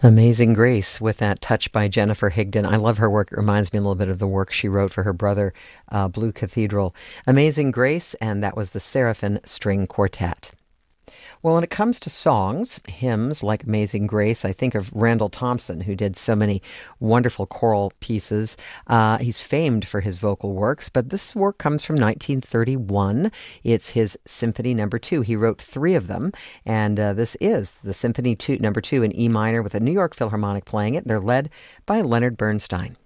Amazing Grace with that touch by Jennifer Higdon. I love her work. It reminds me a little bit of the work she wrote for her brother, Blue Cathedral. Amazing Grace, and that was the Seraphim String Quartet. Well, when it comes to songs, hymns like Amazing Grace, I think of Randall Thompson, who did so many wonderful choral pieces. He's famed for his vocal works, but this work comes from 1931. It's his Symphony Number 2. He wrote 3 of them, and this is the Symphony Number 2 in E minor with the New York Philharmonic playing it. They're led by Leonard Bernstein.